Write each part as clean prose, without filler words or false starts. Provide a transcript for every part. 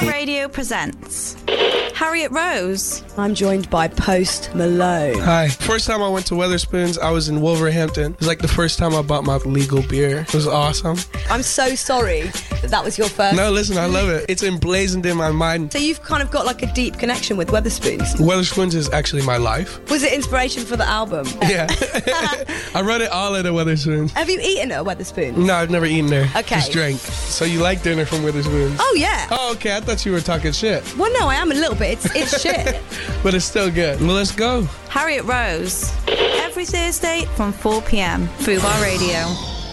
Radio presents Harriet Rose. I'm joined by Post Malone. Hi. First time I went to Wetherspoons, I was in Wolverhampton. It was like the first time I bought my legal beer. It was awesome. I'm so sorry that was your first. No, listen, I love it. It's emblazoned in my mind. So you've kind of got like a deep connection with Wetherspoons. Wetherspoons is actually my life. Was it inspiration for the album? Yeah. I wrote it all at a Wetherspoons. Have you eaten at a Wetherspoons? No, I've never eaten there. Okay. Just drank. So you like dinner from Wetherspoons? Oh, yeah. Oh, okay. I thought you were talking shit. Well, no, I am a little bit. It's shit. But it's still good. Well, let's go. Harriet Rose. Every Thursday from 4 p.m. Fubar Radio.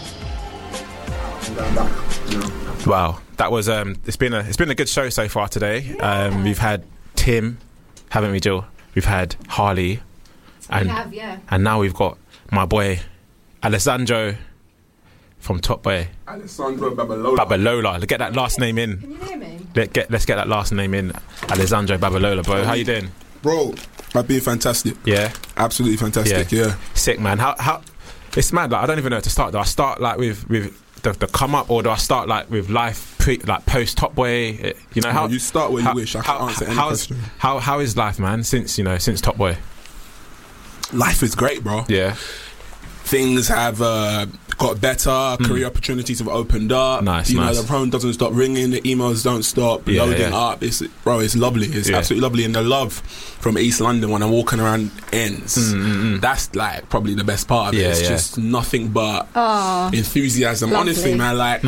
Wow, that was it's been a good show so far today. We've had Tim, haven't we, Jill? We've had Harley, and and now we've got my boy Alessandro from Top Boy. Alessandro Babalola. Babalola. Let's get that last name in. Can you hear me? Let's get that last name in. Alessandro Babalola, bro. How you doing? Bro, I've been fantastic. Yeah, absolutely fantastic. Yeah. Sick, man. How? It's mad. Like, I don't even know where to start. Do I start like with the come up, or do I start like with life post Top Boy? You know how you start where you wish. I can answer any question. How is life, man? Since Top Boy, life is great, bro. Yeah, things have got better. Career opportunities have opened up. Nice. You know, the phone doesn't stop ringing. The emails don't stop loading up. It's lovely. It's absolutely lovely. And the love from East London when I'm walking around ends. That's like probably the best part of it. It's just nothing but enthusiasm. Lovely. Honestly, man, like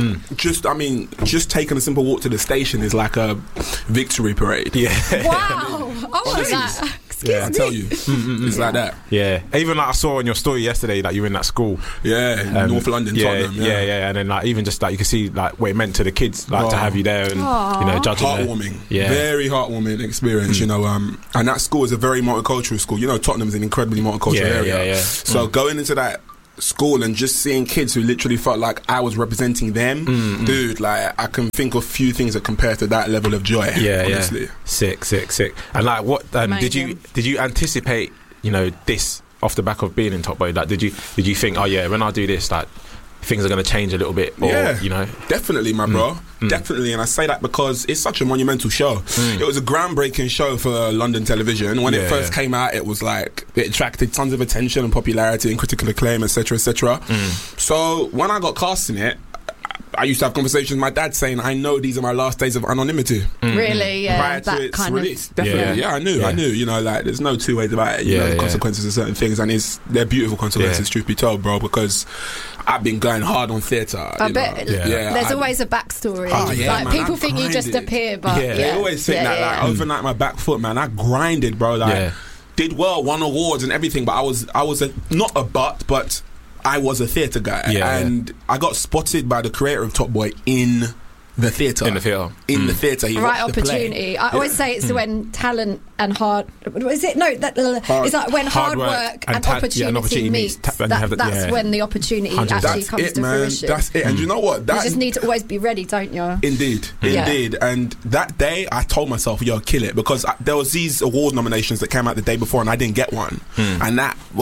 just taking a simple walk to the station is like a victory parade. Yeah. Wow. I want that. Yeah, I tell you, it's like that. Yeah, even like I saw on your story yesterday that you were in that school. Yeah, North London, Tottenham. Yeah, and then like even just like you can see like what it meant to the kids, like to have you there and you know judging. Heartwarming, very heartwarming experience. You know, and that school is a very multicultural school. You know, Tottenham's an incredibly multicultural area. Yeah. So going into that school and just seeing kids who literally felt like I was representing them, dude, like I can think of few things that compare to that level of joy. Honestly. Sick. And like, what did you anticipate? You know, this off the back of being in Top Boy. Like, did you think, oh yeah, when I do this, like things are going to change a little bit? Or, you know, definitely, my bro. Definitely, and I say that because it's such a monumental show. It was a groundbreaking show for London television. When it first came out, it was like it attracted tons of attention and popularity and critical acclaim, etc., etc. So when I got cast in it, I used to have conversations with my dad saying, I know these are my last days of anonymity. Really? Yeah. Prior to its release. Definitely. Yeah, I knew. You know, like there's no two ways about it. You know, the consequences of certain things, and they're beautiful consequences, truth be told, bro, because I've been going hard on theatre. I bet. There's always a backstory. Like man, people think you just appear, but they always think that like overnight my back foot, man, I grinded, bro. Like did well, won awards and everything, but I was not a but I was a theatre guy, and I got spotted by the creator of Top Boy in the theatre. In the theatre. He right opportunity. I always say it's when talent and hard. Is it? No, it's like when hard work and opportunity meets. That's when the opportunity actually comes to fruition. That's it. And you know what? You just need to always be ready, don't you? Indeed. And that day, I told myself, "Yo, kill it," because there was these award nominations that came out the day before, and I didn't get one. And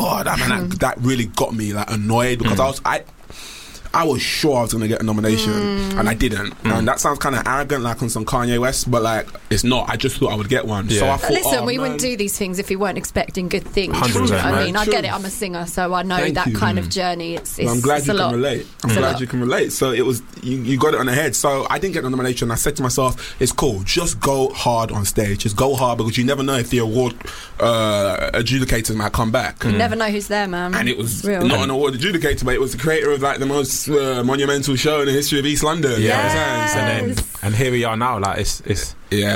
that really got me like annoyed because I was sure I was going to get a nomination and I didn't. And that sounds kind of arrogant, like on some Kanye West, but like it's not. I just thought I would get one. So I thought, listen, we wouldn't do these things if we weren't expecting good things. 100%, I mean, I get it. I'm a singer, so I know that kind of journey. It's I'm glad you can relate. I'm glad you can relate. So it was you got it on the head. So I didn't get the nomination. I said to myself, it's cool. Just go hard on stage. Just go hard because you never know if the award adjudicators might come back. You never know who's there, man. And it was not an award adjudicator, but it was the creator of like the most monumental show in the history of East London. And here we are now. Like it's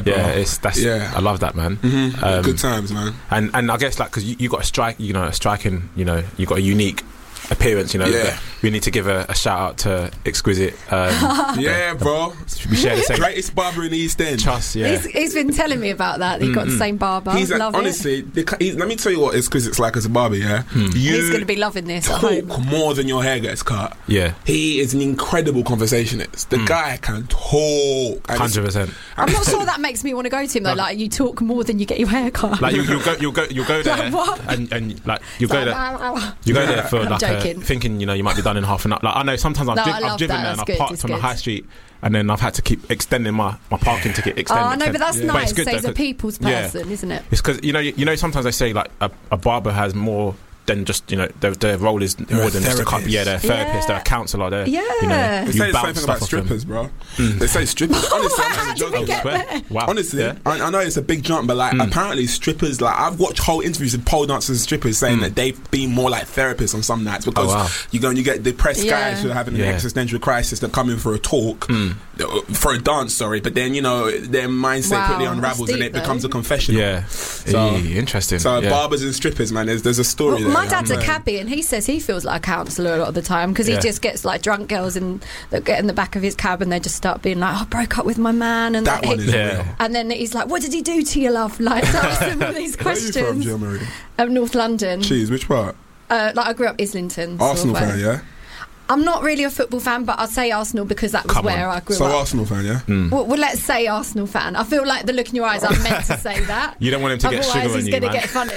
I love that, man. Good times, man. And I guess like because you got a striking, you got a unique appearance, we need to give a shout out to Exquisite. Bro, we share the same greatest barber in the East End. Trust, he's been telling me about that. He got the same barber. Honestly, let me tell you what Exquisite's like as a barber. He's going to be loving this. Talk more than your hair gets cut. He is an incredible conversationist. The guy can talk. 100%. I'm not sure that makes me want to go to him though. Like you talk more than you get your hair cut. Like you'll go there, like, what? and like you go there for like thinking, you know, you might be done in half an hour. Like, I know sometimes I've driven there and I've parked on the high street, and then I've had to keep extending my parking ticket. Oh no, but that's nice. So he's a people's person, isn't it? It's because you know sometimes they say like a barber has more than just, you know, their role is more than just a cut. Yeah, they're a therapist, they're a counsellor. They're, you know, they say the same thing about strippers, bro. They say strippers. Honestly, I'm not joking. Wow. Honestly, I know it's a big jump, but like apparently strippers, like I've watched whole interviews with pole dancers and strippers saying that they've been more like therapists on some nights because you go and you get depressed guys who are having an existential crisis that come in for a talk, for a dance, but then, you know, their mindset quickly unravels and it becomes a confessional. Yeah, so interesting. So barbers and strippers, man, there's a story there. My dad's a cabbie, and he says he feels like a counsellor a lot of the time because he just gets like drunk girls that get in the back of his cab and they just start being like, I broke up with my man, and that one is real. And then he's like, what did he do to your love? Like, ask him all these questions. Where are you from, Jill Marie? North London. Jeez, which part? Like I grew up Islington. Arsenal fan, yeah. I'm not really a football fan, but I'll say Arsenal because that was where I grew up. So Arsenal fan, yeah? Well, let's say Arsenal fan. I feel like the look in your eyes, I'm meant to say that. You don't want him to get sugar on you, he's going to get funny.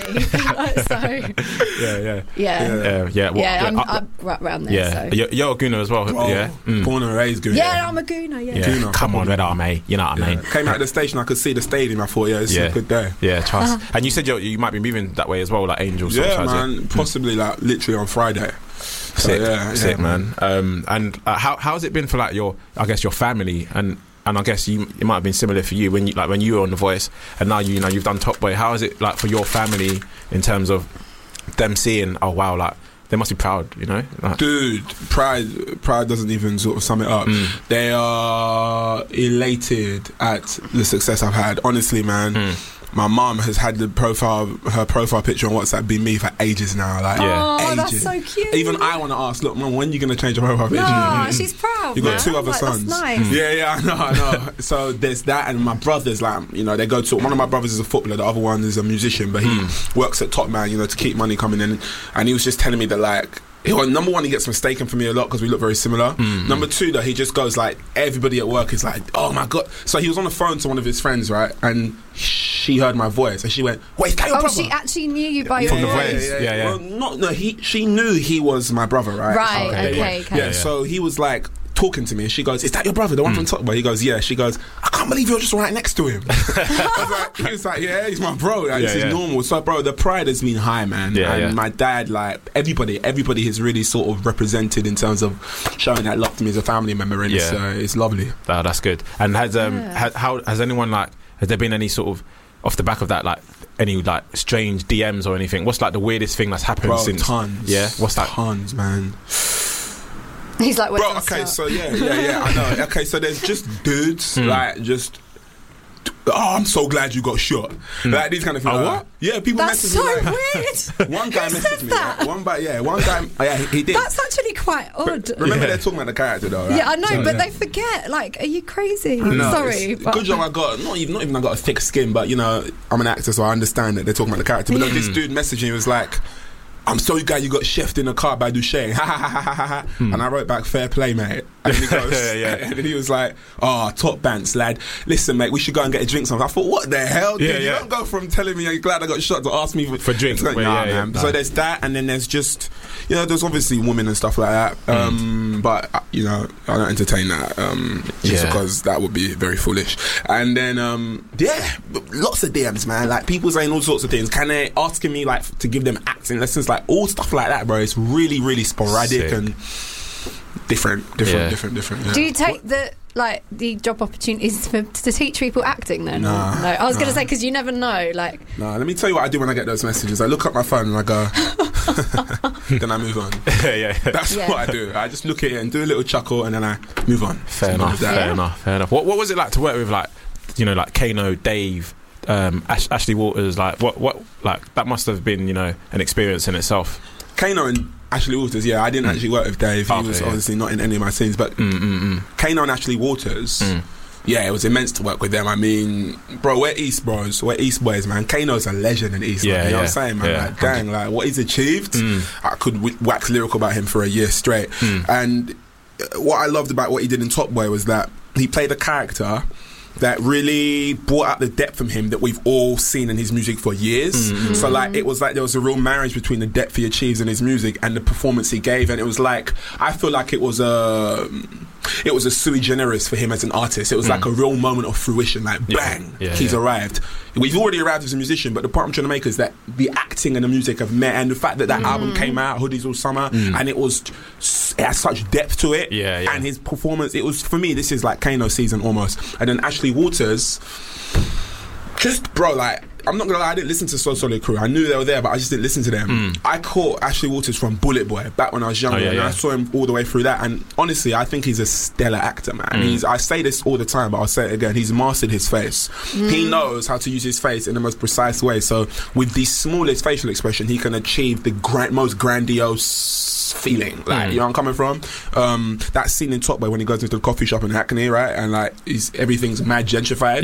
I'm right around there. Yeah, so. You're a Gooner as well, Born and raised Gooner. Yeah, I'm a Gooner, Gooner. Come on, Red Army, you know what I mean? Came out of the station, I could see the stadium, I thought, it's a good day. Yeah, trust. And you said you might be moving that way as well, like Angel. Yeah, man, possibly like literally on Friday. Sick, man. And how has it been for like your family, and I guess it might have been similar for you when you were on The Voice, and now you've done Top Boy. How is it like for your family in terms of them seeing, oh wow, like they must be proud, you know? Like, dude, pride doesn't even sort of sum it up. They are elated at the success I've had. Honestly, man. My mum has had her profile picture on WhatsApp be me for ages now. Like, ages. That's so cute. Even I want to ask, look, Mum, when are you going to change your profile picture? No, she's proud. You've got 2 other sons. That's nice. Yeah, I know. So there's that, and my brothers, like, you know, they go to. One of my brothers is a footballer, the other one is a musician, but he works at Top Man, you know, to keep money coming in. And he was just telling me that, like, number one, he gets mistaken for me a lot because we look very similar. Number 2, though, he just goes like, everybody at work is like, oh my god. So he was on the phone to one of his friends, right, and she heard my voice and she went, wait, is that your brother? She actually knew you by your voice. Yeah. Well, she knew he was my brother, right? Right. Okay. Yeah. So he was like talking to me and she goes, is that your brother, the one from Top Boy? He goes, yeah. She goes, I can't believe you're just right next to him. He was like, yeah, he's my bro, like, this is normal. So bro, the pride has been high, man. My dad, like everybody has really sort of represented in terms of showing that love to me as a family member, and it's lovely. Oh, that's good. And has anyone, like, has there been any sort of off the back of that, like any like strange DMs or anything? What's like the weirdest thing that's happened since? Tons. Yeah, what's that? Tons, man. He's like, bro, okay, so I know. Okay, so there's just dudes, like, just, I'm so glad you got shot. Like, these kind of things. Oh, what? Yeah, people message me. That's so weird. One guy messaged me. Like, one guy, he did. That's actually quite odd. But remember, they're talking about the character, though, right? Yeah, I know, so, but they forget. Like, are you crazy? No, sorry. Good job I got, not even I got a thick skin, but, you know, I'm an actor, so I understand that they're talking about the character. But this dude messaging me was like, I'm so glad you got chefed in a car by Duchesne. And I wrote back, fair play, mate. And then he goes, and then he was like, oh, top bants, lad. Listen, mate, we should go and get a drink. I thought, what the hell? Dude, you don't go from telling me you're glad I got shot to ask me for drinks. Like, man. So there's that, and then there's just, you know, there's obviously women and stuff like that. But, you know, I don't entertain that just because that would be very foolish. And then, lots of DMs, man. Like, people saying all sorts of things. Can they asking me, like, to give them acting lessons? Like, all stuff like that, bro. It's really, really sporadic and different. Yeah. Do you take the job opportunities to teach people acting then? No, I was going to say, because you never know. Like, no, let me tell you what I do when I get those messages. I look at my phone and I go, then I move on. That's what I do. I just look at it and do a little chuckle and then I move on. Fair enough. What was it like to work with, like, you know, like Kano, Dave, Ashley Walters? Like, what like that must have been, you know, an experience in itself. Kano and Ashley Walters, I didn't actually work with Dave. He was obviously not in any of my scenes, but Kano and Ashley Waters, it was immense to work with them. I mean, bro, we're East bros, we're East boys, man. Kano's a legend in East, man, you know what I'm saying, man? Like, dang, like, what he's achieved, I could wax lyrical about him for a year straight. And what I loved about what he did in Top Boy was that he played a character that really brought out the depth from him that we've all seen in his music for years. So like it was like there was a real marriage between the depth he achieves in his music and the performance he gave, and it was like I feel like it was a sui generis for him as an artist. It was like a real moment of fruition, like bang, he's arrived. We've already arrived as a musician, but the point I'm trying to make is that the acting and the music have met, and the fact that album came out, Hoodies All Summer, and it had such depth to it, and his performance, it was, for me, this is like Kano season almost. And then Ashley Walters, just, bro, like, I'm not gonna lie, I didn't listen to So Solid Crew. I knew they were there, but I just didn't listen to them. I caught Ashley Walters from Bullet Boy back when I was younger, and I saw him all the way through that. And honestly, I think he's a stellar actor, man. I say this all the time, but I'll say it again. He's mastered his face. He knows how to use his face in the most precise way. So with the smallest facial expression, he can achieve the most grandiose feeling. Like, you know where I'm coming from? That scene in Top Boy when he goes into the coffee shop in Hackney, right? And like, everything's mad gentrified.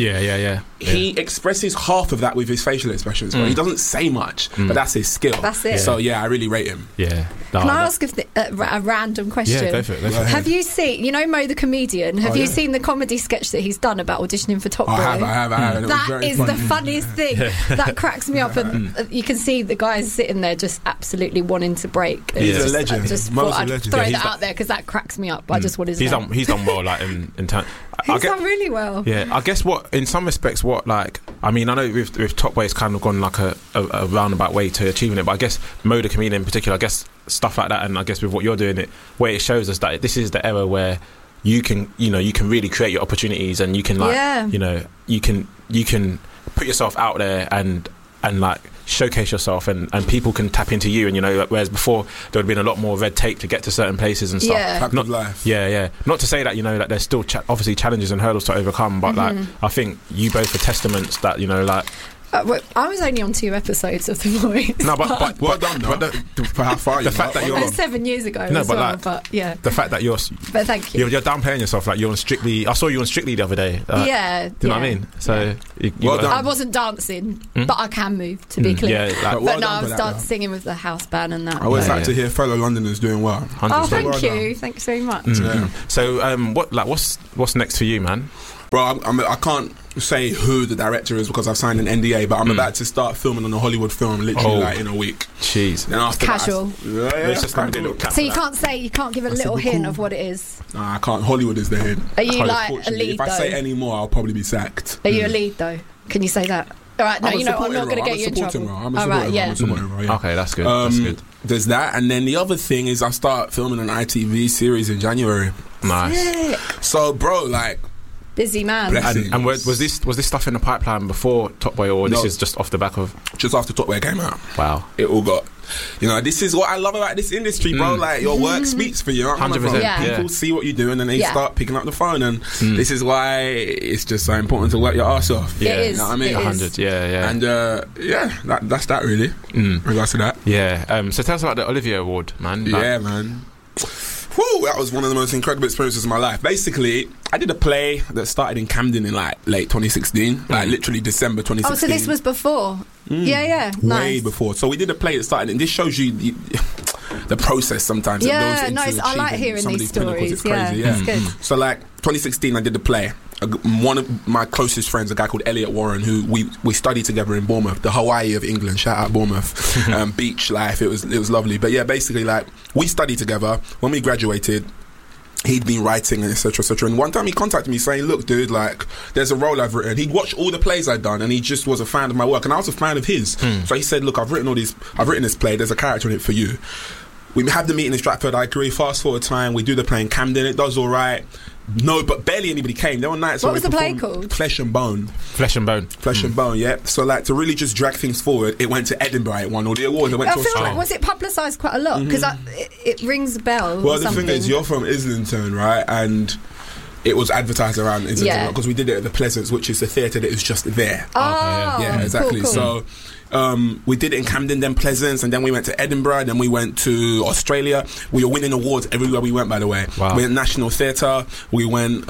He expresses half of that with his facial expressions, but he doesn't say much. But that's his skill. That's it. So yeah, I really rate him. Can I ask a random question? Go for it. Have you seen, you know Mo the comedian? Have you seen the comedy sketch that he's done about auditioning for Top Boy? I have. That is the funniest thing. That cracks me up, and you can see the guys sitting there just absolutely wanting to break. He's a legend. I just thought I'd throw that out there because that cracks me up. I just wanted to he's done well, like in time. He's done really well. Yeah, I guess in some respects, like, I mean, I know with Top Boy it's kind of gone like a roundabout way to achieving it, but I guess Mo the comedian in particular, I guess stuff like that, and I guess with what you're doing, where it shows us that this is the era where you can really create your opportunities, and you can you can put yourself out there and like showcase yourself, and people can tap into you, and whereas before there would have been a lot more red tape to get to certain places and stuff. Not life. Not to say that that there's still obviously challenges and hurdles to overcome, but like I think you both are testaments that like. I was only on 2 episodes of The Voice. No, but well done, though. For how far the fact that you're 7 years ago. No, as but well, but yeah. The fact that you're. But thank you. You're downplaying yourself. Like, you're on Strictly. I saw you on Strictly the other day. Do you know what I mean? So well done. I wasn't dancing, but I can move, to be clear. Yeah, but no, I was singing with the house band and that. I always like to hear fellow Londoners doing well. 100%. Oh, thank you. Thanks very much. So, what's next for you, man? Bro, I can't say who the director is because I've signed an NDA, but I'm about to start filming on a Hollywood film literally like in a week. Jeez. Then after casual. So you can't give a little hint of what it is. Nah, I can't. Hollywood is the hint. Are you like a lead? If I say any more, I'll probably be sacked. Are you a lead though? Can you say that? All right, no, I'm not going to get you in trouble. I'm a supporting role. Okay, that's good. That's good. There's that, and then the other thing is I start filming an ITV series in January. Nice. Sick. So, bro, like. Busy man. And was this stuff in the pipeline before Top Boy, or this is just off the back of? Just after Top Boy came out. Wow. It all got. This is what I love about this industry, bro. Like, your work speaks for you. 100%. People see what you're doing and they start picking up the phone, and this is why it's just so important to work your ass off. Yeah, it is. You know what I mean? 100. Yeah. And that's that really. In regards to that. Yeah. So tell us about the Olivier Award, man. Yeah, man. Whew, that was one of the most incredible experiences of my life. Basically, I did a play that started in Camden in like late 2016, like literally December 2016. Oh, so this was before? Yeah, nice. Way before. So we did a play that started, and this shows you the process sometimes. Yeah, nice. I like hearing these stories. It's crazy. It's good. So like 2016, I did the play. One of my closest friends, a guy called Elliot Warren, who we studied together in Bournemouth, the Hawaii of England. Shout out Bournemouth. Beach life. It was lovely. But yeah, basically, like, we studied together. When we graduated, he'd been writing and etc. And one time he contacted me saying, look, dude, like, there's a role I've written. He'd watched all the plays I'd done, and he just was a fan of my work, and I was a fan of his. So he said, look, I've written this play, there's a character in it for you. We have the meeting in Stratford. I agree. Fast forward time, we do the play in Camden. It does all right. No, but barely anybody came. There were nights. What was the play called? Flesh and Bone. Flesh and Bone. Flesh and Bone. Yeah. So like, to really just drag things forward, it went to Edinburgh. It won all the awards. It went to Australia. Like, was it publicised quite a lot? Because it rings a bell. Well, the thing is, you're from Islington, right? And it was advertised around Islington because we did it at the Pleasance, which is the theatre that is just there. Oh, exactly. Cool. So. We did it in Camden, then Pleasance, and then we went to Edinburgh, then we went to Australia. We were winning awards everywhere we went, by the way. Wow. We went National Theatre, we went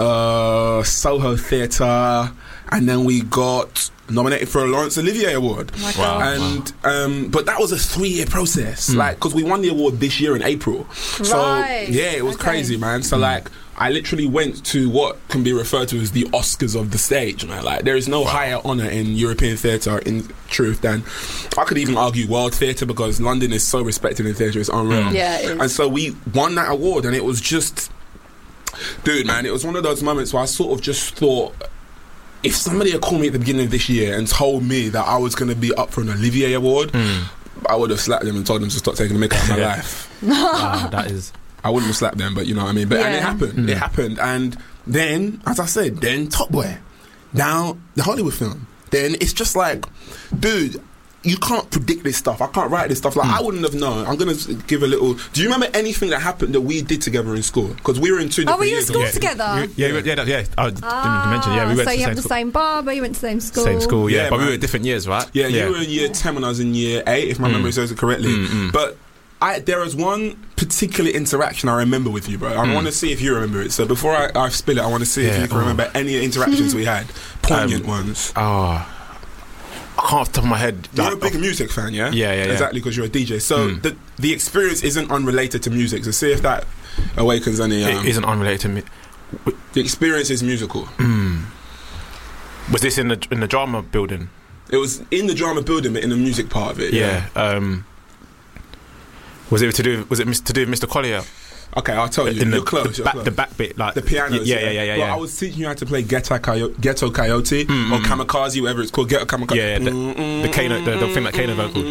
Soho Theatre, and then we got nominated for a Laurence Olivier Award. Wow. And but that was a 3-year process, like, because we won the award this year in April. So yeah, it was crazy, man. So like, I literally went to what can be referred to as the Oscars of the stage, man. Like, there is no higher honour in European theatre, in truth, than, I could even argue, world theatre, because London is so respected in theatre, it's unreal. Yeah, it is. And so we won that award, and it was just, dude, man, it was one of those moments where I sort of just thought, if somebody had called me at the beginning of this year and told me that I was going to be up for an Olivier Award, I would have slapped them and told them to stop taking the mick out of my life. That is... I wouldn't have slapped them, but you know what I mean. But and it happened. It happened, and then, as I said, then Top Boy, now the Hollywood film. Then it's just like, dude, you can't predict this stuff. I can't write this stuff. Like I wouldn't have known. I'm gonna give a little. Do you remember anything that happened that we did together in school? Because we were in 2 different years. Oh, were you in school together? I didn't mention. Yeah, we went so to you have the same barber. You went to the same school. Same school. Yeah, but man. we were at different years, right? Yeah, you were in year 10 when I was in year 8, if my memory serves it correctly. But there was one particular interaction I remember with you, bro. I want to see if you remember it. So before I spill it, I want to see if you can remember any interactions we had. Poignant ones. I can't off the top of my head. You're a big music fan, yeah? Yeah. Exactly, because you're a DJ. So the experience isn't unrelated to music. So see if that awakens any... it isn't unrelated to me. The experience is musical. Was this in the drama building? It was in the drama building, but in the music part of it. Yeah. Was it to do with Mr. Collier? Okay, I'll tell you. You're close. The back bit, like the pianos. Yeah. Well, I was teaching you how to play Ghetto Coyote or Kamikaze, whatever it's called. Ghetto Kamikaze. Yeah, the Kano, the thing that Kano vocal.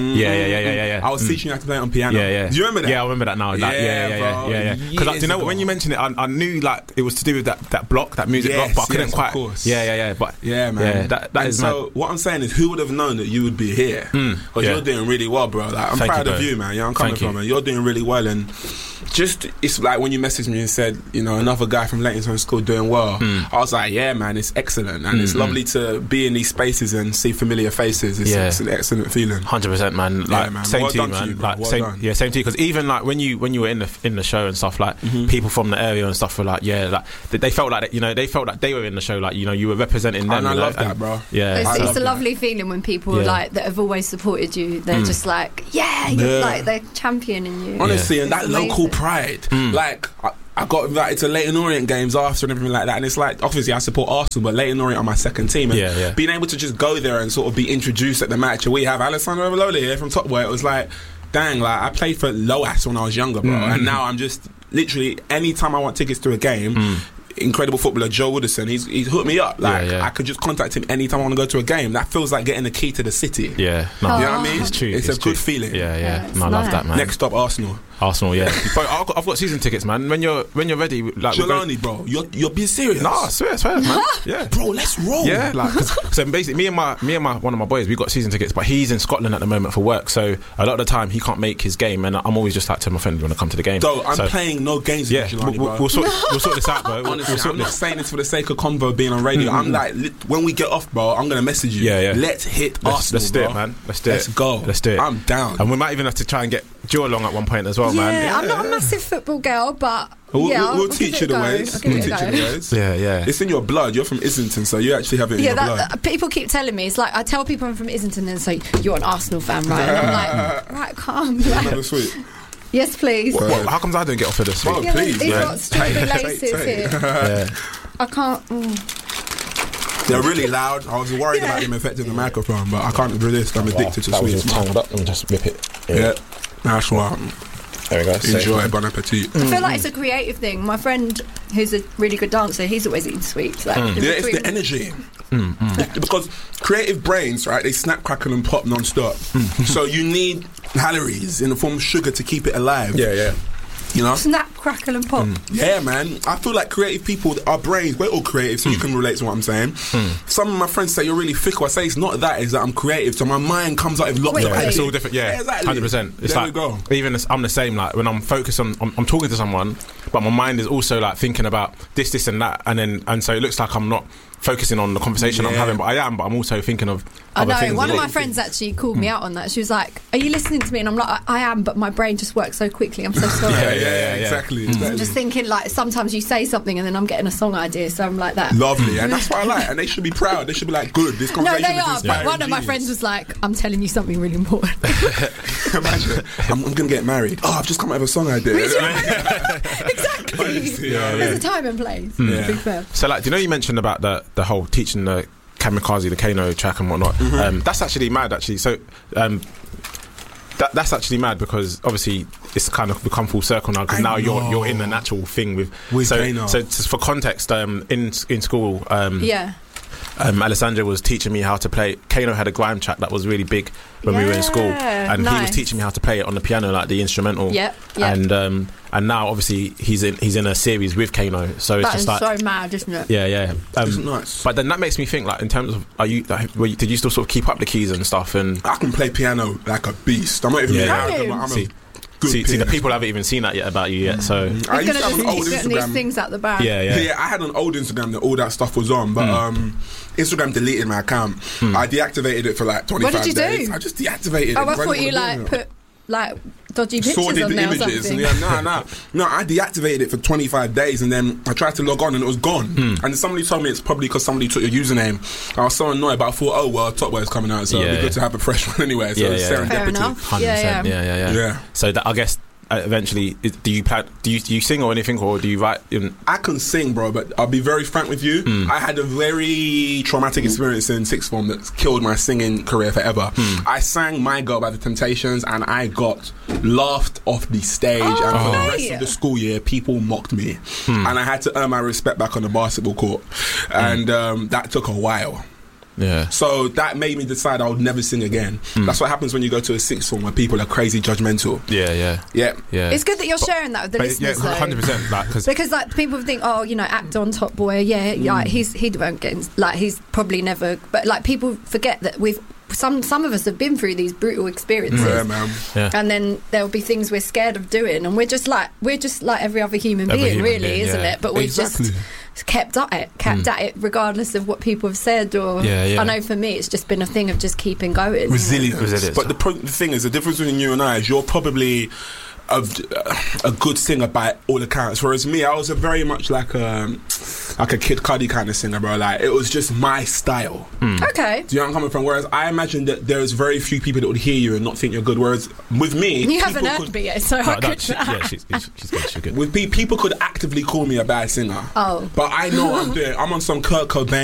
Yeah. I was teaching you how to play it on piano. Yeah. Do you remember that? Yeah, I remember that now. Yeah. Because like, do you know what? When you mentioned it, I knew like it was to do with that block, that music block, but I couldn't quite. Of course. Yeah. But yeah, man. Yeah, that is. So what I'm saying is, who would have known that you would be here? Because you're doing really well, bro. Like I'm proud of you, man. Yeah, I'm coming from it. You're doing really well, and just it's like when you messaged me and said, you know, another guy from Leighton School doing well. I was like, yeah, man, it's excellent, and it's lovely to be in these spaces and see familiar faces. It's an excellent feeling. 100%, man. Like man. same Well to you, done man. to you, bro. Like Well same, done. same to you. Because even like when you were in the show and stuff, like people from the area and stuff were like, like they felt like they were in the show, like you were representing them. And I love that, and, bro. Yeah, it's a lovely feeling when people like that have always supported you. They're just like, like they're championing you. Honestly, and that amazing. local pride, like. I got invited to Leighton Orient games after and everything like that, and it's like, obviously I support Arsenal, but Leighton Orient are my second team, and being able to just go there and sort of be introduced at the match, and we have Alessandro Avalola here from Top Boy, it was like, dang, like I played for Loas when I was younger, bro, and now I'm just literally, anytime I want tickets to a game, incredible footballer Joe Wooderson, he's hooked me up. Like I could just contact him anytime I want to go to a game. That feels like getting the key to the city. Yeah, you know what I mean? It's true. It's a good feeling. Yeah. I love that, man. Next stop, Arsenal. Yeah. Bro, I've got season tickets, man. When you're ready, like Jelani, bro, you're being serious. Nah, I swear, man. Yeah, bro, let's roll. Yeah, like so basically, me and my one of my boys, we got season tickets, but he's in Scotland at the moment for work, so a lot of the time he can't make his game, and I'm always just like, tell my friend, you want to come to the game? So I'm playing no games. Yeah, with Jelani, bro. we'll sort this out, bro. Honestly, I'm not saying this for the sake of convo being on radio. I'm like, when we get off, bro, I'm gonna message you. Yeah. Let's hit Arsenal. Let's do it, man. Let's go. Let's do it. I'm down. And we might even have to try and get Joe along at one point as well, man. Yeah, I'm not a massive football girl, but we'll teach you the ways. We'll teach you the ways. Yeah. It's in your blood. You're from Islington, so you actually have it in your blood. People keep telling me, it's like I tell people I'm from Islington and say, you're an Arsenal fan, right? And I'm like, right, calm. Another sweet. Yes, please. How comes I don't get offered a sweet? Oh, please. He's got strawberry laces here. I can't. They're really loud. I was worried about them affecting the microphone, but I can't resist. I'm addicted to sweets. Tangled up. Let me just whip it. Yeah. That's what. There we go. Enjoy. Bon appetit. I feel like it's a creative thing. My friend, who's a really good dancer, he's always eating sweets. Like, it's the energy. Because creative brains, right, they snap, crackle and pop non-stop. So you need calories in the form of sugar to keep it alive. Yeah. You know? Snap, crackle and pop. Yeah, man. I feel like creative people, our brains, we're all creative, so you can relate to what I'm saying. Some of my friends say you're really fickle. I say it's not that, it's that I'm creative, so my mind comes out with lots of it's all different. Yeah, exactly. 100%. It's there like, we go. even I'm the same, like when I'm focused on I'm talking to someone, but my mind is also like thinking about this and that, and so it looks like I'm not focusing on the conversation I'm having, but I'm also thinking of other things. One of my friends actually called me out on that. She was like, are you listening to me? And I'm like, I am, but my brain just works so quickly. I'm so sorry. Yeah, exactly. I'm just thinking, like, sometimes you say something and then I'm getting a song idea, so I'm like that. Lovely, and that's what I like. And they should be proud. They should be like, good, this conversation No, they are, but one of my friends was like, I'm telling you something really important. Imagine, I'm going to get married. Oh, I've just come out with a song idea. Exactly. There's a time and place. To be fair. So, like, do you know you mentioned about the whole teaching the Kamikaze, the Kano track and whatnot? That's actually mad, actually. So, that's actually mad because obviously it's kind of become full circle now because now you're in the natural thing with Kano. So just for context, in school, Alessandra was teaching me how to play. Kano had a grime track that was really big when we were in school, and he was teaching me how to play it on the piano, like the instrumental. And now obviously he's in a series with Kano, so it's just like so mad, isn't it? Yeah. It's nuts. But then that makes me think, like, in terms of, did you still sort of keep up the keys and stuff? And I can play piano like a beast. I'm not even. See, the people haven't even seen that yet about you yet. So I used to have an old Instagram. These things out the back. Yeah. I had an old Instagram that all that stuff was on, but Instagram deleted my account. I deactivated it for like 25 days. What did you do? I just deactivated it. I thought you put like dodgy pictures on there or something. No, I deactivated it for 25 days and then I tried to log on and it was gone. And somebody told me it's probably because somebody took your username. I was so annoyed, but I thought, Top Boy's coming out, so it'd be good to have a fresh one anyway. So serendipity. Fair enough. 100%. Yeah. So that, I guess, eventually, do you sing or anything, or do you write? I can sing, bro, but I'll be very frank with you. I had a very traumatic experience in sixth form that killed my singing career forever. I sang My Girl by The Temptations and I got laughed off the stage, and for the rest of the school year people mocked me, and I had to earn my respect back on the basketball court, and that took a while. So that made me decide I would never sing again. That's what happens when you go to a sixth form where people are crazy judgmental. Yeah. It's good that you're sharing that with the listeners, though. 100%. Because like people think, act on Top Boy. He won't get like he's probably never. But like people forget that some of us have been through these brutal experiences, and then there'll be things we're scared of doing, and we're just like every other human being, isn't it? But we've just kept at it regardless of what people have said, or I know for me it's just been a thing of just keeping going. Resilience. But the thing is, the difference between you and I is you're probably a good singer by all accounts, whereas me, I was very much like a Kid Cudi kind of singer, bro. Like, it was just my style. Okay. Do you know where I'm coming from? Whereas I imagine that there's very few people that would hear you and not think you're good. Whereas with me, you haven't heard me yet, so she's good. With me, people could actively call me a bad singer. But I know what I'm doing. I'm on some Kurt Cobain